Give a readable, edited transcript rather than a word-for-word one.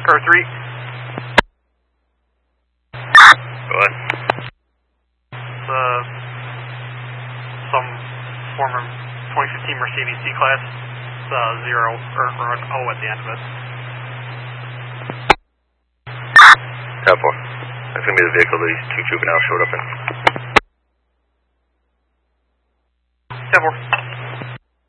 Car 3. Go ahead. Some former 2015 Mercedes C-Class. It's 0 or an O at the end of it. 10-4. That's going to be the vehicle these two juveniles showed up in. 10-4.